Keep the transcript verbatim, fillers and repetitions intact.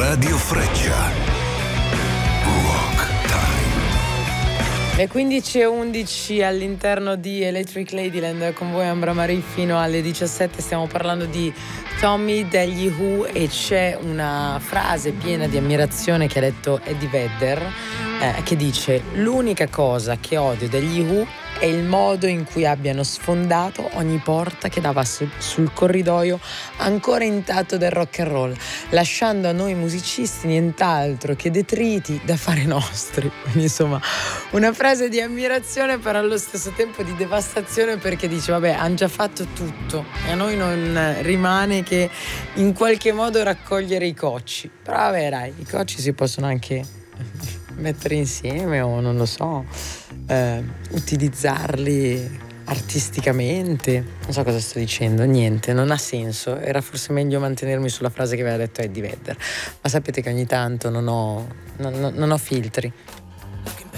Radio Freccia. Rock Time. Le quindici e undici all'interno di Electric Ladyland, con voi Ambra Marie fino alle diciassette. Stiamo parlando di Tommy degli Who e c'è una frase piena di ammirazione che ha detto Eddie Vedder, eh, che dice: l'unica cosa che odio degli Who è il modo in cui abbiano sfondato ogni porta che dava su, sul corridoio ancora intatto del rock and roll, lasciando a noi musicisti nient'altro che detriti da fare nostri. Quindi insomma una frase di ammirazione, però allo stesso tempo di devastazione, perché dice vabbè, hanno già fatto tutto e a noi non rimane che in qualche modo raccogliere i cocci. Però vabbè dai, i cocci si possono anche mettere insieme o non lo so, eh, utilizzarli artisticamente. Non so cosa sto dicendo, niente, non ha senso. Era forse meglio mantenermi sulla frase che aveva detto Eddie Vedder, ma sapete che ogni tanto non ho, non, non ho filtri.